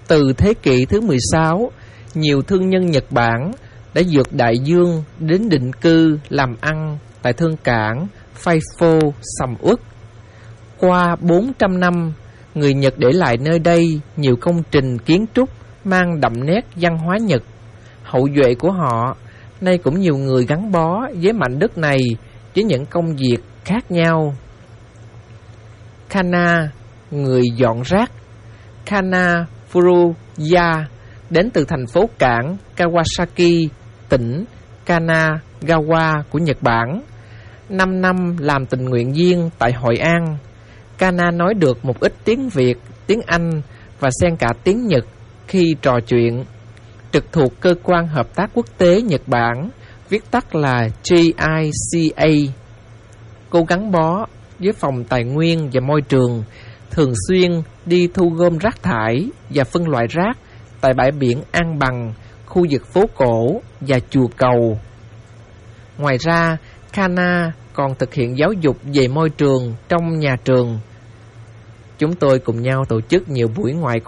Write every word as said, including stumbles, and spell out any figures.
Từ thế kỷ thứ mười sáu, nhiều thương nhân Nhật Bản đã vượt đại dương đến định cư làm ăn tại thương cảng Faifo, sầm uất. Qua bốn trăm năm, người Nhật để lại nơi đây nhiều công trình kiến trúc mang đậm nét văn hóa Nhật. Hậu duệ của họ nay cũng nhiều người gắn bó với mảnh đất này với những công việc khác nhau. Kana, người dọn rác. Kana Furuya đến từ thành phố cảng Kawasaki, tỉnh Kanagawa của Nhật Bản. Năm năm làm tình nguyện viên tại Hội An, Kana nói được một ít tiếng Việt, tiếng Anh và xen cả tiếng Nhật khi trò chuyện. Trực thuộc Cơ quan Hợp tác Quốc tế Nhật Bản, viết tắt là G I C A. Cô gắn bó với phòng tài nguyên và môi trường, thường xuyên đi thu gom rác thải và phân loại rác tại bãi biển An Bằng, khu vực phố cổ và chùa Cầu. Ngoài ra, Kana còn thực hiện giáo dục về môi trường trong nhà trường. Chúng tôi cùng nhau tổ chức nhiều buổi ngoại